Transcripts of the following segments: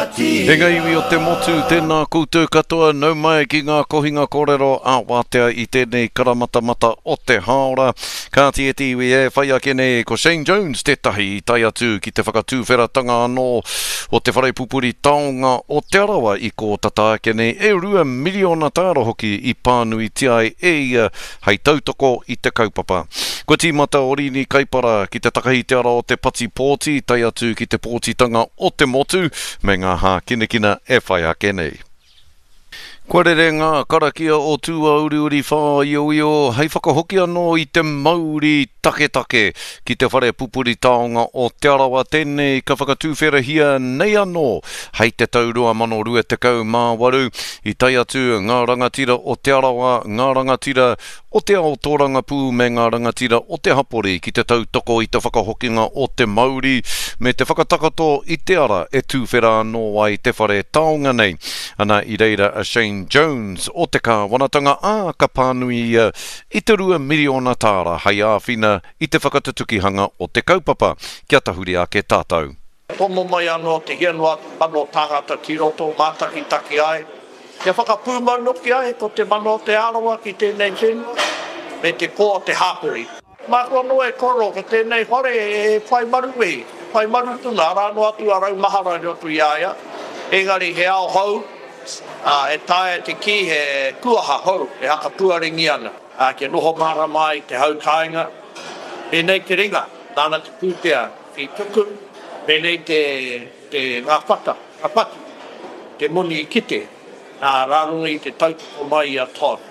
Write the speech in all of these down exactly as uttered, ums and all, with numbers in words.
Mati. E ngai iwi o te motu tēnā koutou katoa nau mai ki ngā kohinga kōrero a wātea i tēnei karamatamata o te haora. Ka tie te iwi e whai ake nei ko Shane Jones tētahi i tai atu ki te whakatūwheratanga anō o te whare pupuri taonga o te arawa i ko tata ake nei e rua miliona tāra hoki i pānui tiai e ia hei tautoko i te kaupapa. Ko tīmata orini kaipara ki te takahi te ara o te pati pōti tai atu ki te pōtitanga o te motu me ngā hā kinekina e whai ake nei. Kua rere ngā karakia o tua uri uri whā io io, hei whakahoki anō i te mauri take take ki te whare pupuri taonga o te arawa tēnei ka whakatūwherahia nei anō hei te taurua mano rua te kau mā waru i tai atu ngā rangatira o te arawa, ngā rangatira o te ao tōranga pū me ngā rangatira o te hapori ki te tautoko i te whakahokinga o te mauri me te whakatakato i te ara e tūwhera anō ai te whare taonga nei. Ana i reira a Shane Jones o te kāwanatanga a ka pānui ia i te rua miliona tāra hei āwhina i te whakatatukihanga o te kaupapa kia tahuri ake tātou. Tomo mai anō te hianua mano tāngata ki roto mātaki taki ai. Te whakapūmaunuki ai ko te mano te arawa ki tēnei whenua me te kō te hāpuri. Mako no e koro ka tēnei hore e whai maru e, whai maru tuna rāno atu a rau mahara rotu i aia. Engari he ao hau, uh, e tae te ki he kuaha hau, e haka puaringi ana. Uh, ke noho mara mai te hau kāinga. E nei te ringa, nāna te pūtea ki tuku. E nei te, te ngā whata, ngā patu, te muni i kite. Nā rārunga i te tautoko mai a tōru.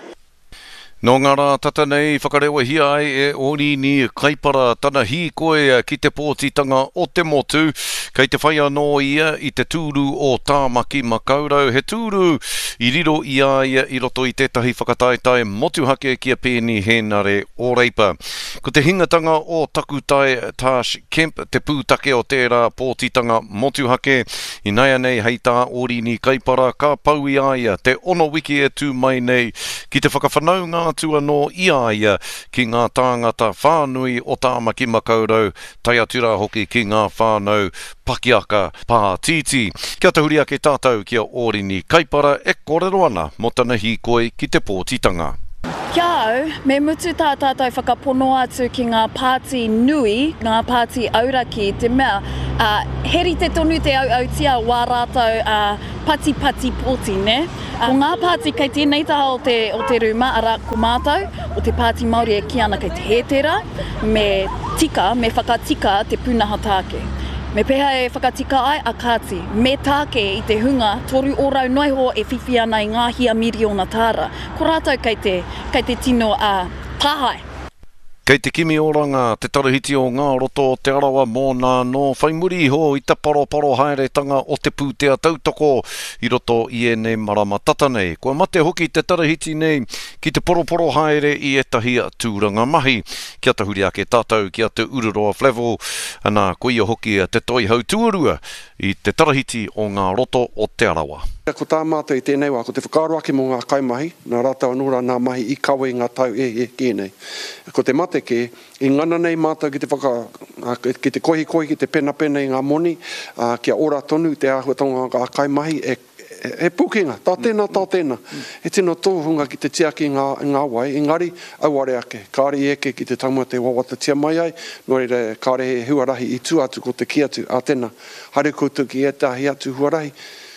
No ngā rā tata nei, whakarewa hia ai e ori ni kaipara tana hi koe ki te pōtitanga o te motu, kei te whai anō ia i te tūru o Tāmaki Makaurau. He tūru i riro i aia i roto i tētahi whakataetai motuhake kia pēni hēnare o reipa. Ko te hingatanga o takutai Tash Kemp, te pūtake o tērā pōtitanga motuhake, i naia nei hei tā ori ni kaipara ka pau i aia te ono wiki e tū mai nei ki te whakawhanau ngā tua no i aia ki ngā tāngata whānui o Tāmaki Makaurau, tai atura hoki ki ngā whānau Pakiaka Pātiti. Kia tahuri ake tātou kia orini kaipara e kōrero ana mo tana hīkoi ki te pōtitanga. Kia au, me mutu tā tātou whakapono atu ki ngā pāti nui, ngā pāti auraki, te mea, uh, heri te tonu te au au tia wā rātou uh, pati pati pōti, ne? Uh, o ngā pāti kei tēnei taha o te, o te ruma ara ko mātou, o te pāti Māori e ki ana kei te hetera, me tika, me whakatika te punaha tāke. Me peha e whakatika ai a kāti, me tāke i te hunga, toru orau noiho e whiwhi ana i ngā hia miliona tāra. Ko rātou kei te, kei te tino a uh, tāhai. Kei te kimi oranga, te tarahiti o ngā roto o te arawa mō nā no whaimuri ho i te paro paro haeretanga o te pūtea tautoko i roto i e nei marama tata nei. Kua mate hoki te tarahiti nei ki te poro poro haere i etahi tūranga mahi. Kia tahuri ake tātou kia te Ururoa Flevo, ana ko ia hoki te toi hau tuarua i te tarahiti o ngā roto o te arawa. Ko tā mātou i tēnei wā, ko te whakaaro ake mō ngā kaimahi, nā rātou anura ngā mahi i kawe ngā tau e e kēnei. Ko te mate ke, i ngana nei mātou ki te whaka, ki te kohi kohi, ki te pena pena i ngā moni, uh, kia ora tonu te āhuatonga ngā kaimahi, e, e, e pukinga, tā tēnā, tā tēnā. E tino tōhunga ki te tiaki ngā, ngā wai, engari, auare ake, kāre eke ki te taumua te wawata tia mai ai, no reira kāre he huarahi i tū atu ko te ki atu, a tēnā, hare koutou ki e tāhi atu huarahi,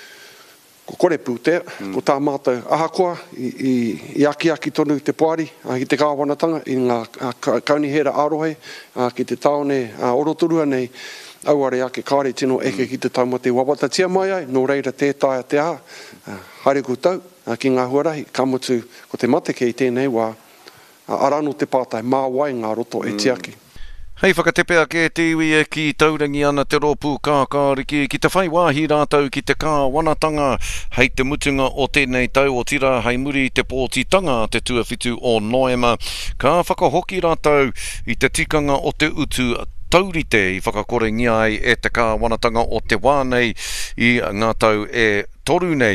ko kore pūtea, mm. ko tā mātou ahakoa i, i, i aki aki tonu te poari, uh, ki te kāwanatanga, i ngā uh, kaunihera arohe, uh, ki te taone uh, oroturua nei, auare ake kāre tino eke mm. ki te tauma te wawata tia mai ai, no reira tētāia te aha, uh, haere koutou, uh, ki ngā huarahi, ka mutu ko te mate kei tēnei wā, uh, arano te pātai, mā wai ngā roto e tiaki. Mm. Hei whakatepea ke te iwi e ki taurangi ana te rōpū kākāriki, ki te whai wāhi rātau ki te kāwanatanga, hei te mutunga o tēnei tau o tira, hei muri te pōtitanga te tuawhitu o Noema, ka whakahoki rātau i te tikanga o te utu taurite i whakakore ngiai e te kāwanatanga o te wānei i ngā tau e toru nei.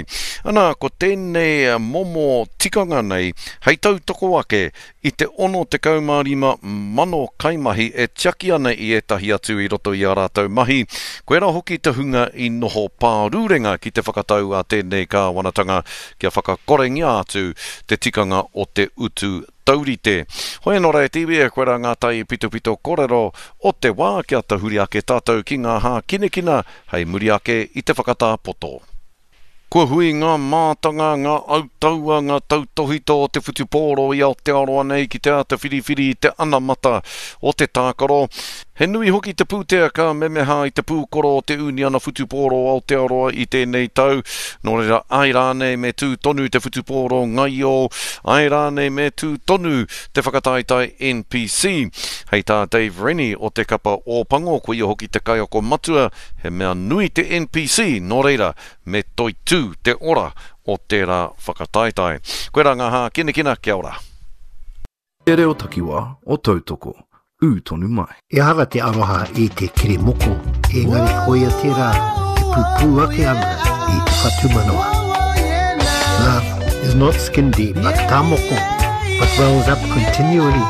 Ana, ko tēnei momo tikanga nei, hei tau toko ake, i te ono te kaumārima mano kaimahi e tiaki ana i etahi atu i roto i a rātou mahi. Koe rā hoki te hunga i noho pārūrenga ki te whakatau a tēnei kāwanatanga kia whakakorengia atu te tikanga o te utu taurite. Hoi anō rei tiwi e koe rā ngā tai pito pito korero o te wā kia te huri ake tātou ki ngā hā kinekina hei muri ake i te whakatā poto. Kua hui ngā mātanga, ngā autaua, ngā tautohito o te whutupōro i Aotearoa nei ki te ata whiriwhiri i te anamata o te tākaro. He nui hoki te pūtea ka memeha i te pūkoro o te uni ana whutupōro o Aotearoa i tēnei tau. Nō reira, ai rānei me tū tonu te whutupōro ngai o, ai rānei me tū tonu te whakataitai N P C. Hei tā Dave Rennie o te kapa o Pango, ko ia hoki te kaiako matua, he mea nui te N P C, nō reira, me toi tū te ora o tērā whakataitai. Koe rā ngā hā, kina kia ora. E reo takiwa o tautoko, u tonu mai. E hara te aroha i te kirimoko, e ngari koia tērā, e pūpū ake ana i te whatumanoa. Love is not skin deep like tā moko, but wells up continually